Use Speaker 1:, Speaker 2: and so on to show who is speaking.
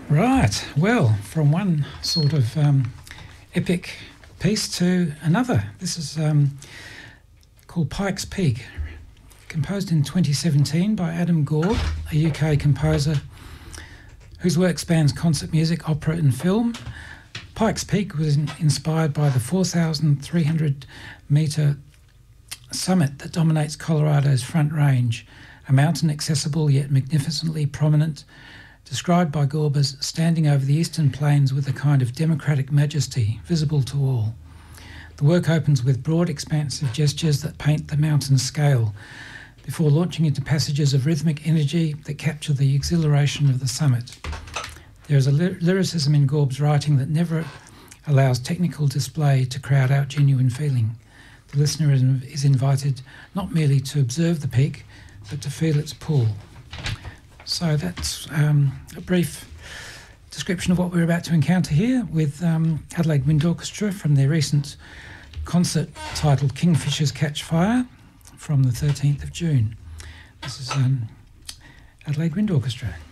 Speaker 1: Right, well, from one sort of epic piece to another. This is called Pikes Peak, composed in 2017 by Adam Gorb, a UK composer whose work spans concert music, opera and film. Pikes Peak was inspired by the 4,300-metre summit that dominates Colorado's Front Range, a mountain accessible yet magnificently prominent, described by Gorb as standing over the eastern plains with a kind of democratic majesty visible to all. The work opens with broad, expansive gestures that paint the mountain's scale before launching into passages of rhythmic energy that capture the exhilaration of the summit. There is a lyricism in Gorb's writing that never allows technical display to crowd out genuine feeling. The listener is invited not merely to observe the peak, but to feel its pull. So that's a brief description of what we're about to encounter here with Adelaide Wind Orchestra from their recent concert titled Kingfishers Catch Fire from the 13th of June. This is Adelaide Wind Orchestra.